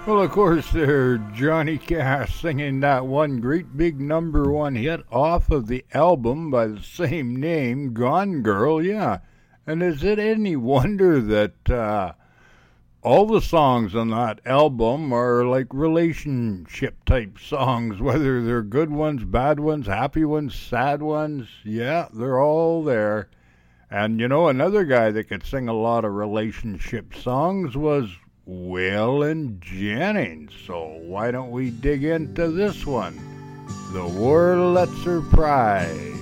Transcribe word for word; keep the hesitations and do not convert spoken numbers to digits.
Well, of course, there, Johnny Cash singing that one great big number one hit off of the album by the same name, Gone Girl, yeah. And is it any wonder that uh, all the songs on that album are like relationship type songs, whether they're good ones, bad ones, happy ones, sad ones? Yeah, they're all there. And you know, another guy that could sing a lot of relationship songs was Waylon Jennings. So why don't we dig into this one? The Wurlitzer Prize.